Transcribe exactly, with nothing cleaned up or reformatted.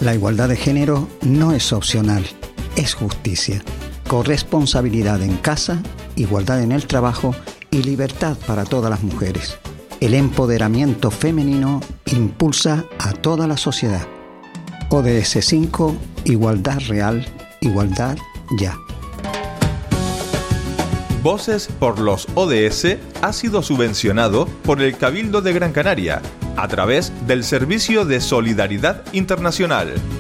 La igualdad de género no es opcional, es justicia. Corresponsabilidad en casa, igualdad en el trabajo y libertad para todas las mujeres. El empoderamiento femenino impulsa a toda la sociedad. O D S cinco, igualdad real, igualdad ya. Voces por los O D S ha sido subvencionado por el Cabildo de Gran Canaria a través del Servicio de Solidaridad Internacional.